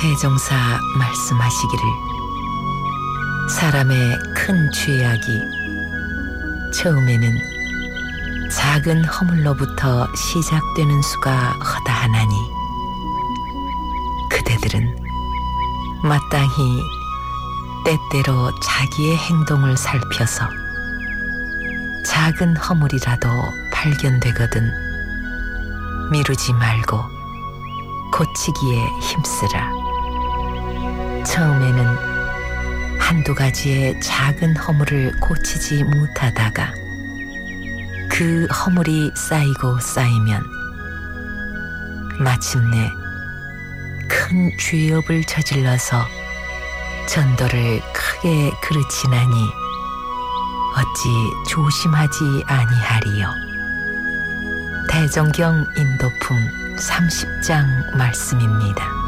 대종사 말씀하시기를 사람의 큰 죄악이 처음에는 작은 허물로부터 시작되는 수가 허다하나니 그대들은 마땅히 때때로 자기의 행동을 살펴서 작은 허물이라도 발견되거든 미루지 말고 고치기에 힘쓰라. 처음에는 한두 가지의 작은 허물을 고치지 못하다가 그 허물이 쌓이고 쌓이면 마침내 큰 죄업을 저질러서 전도를 크게 그르치나니 어찌 조심하지 아니하리요. 대종경 인도품 30장 말씀입니다.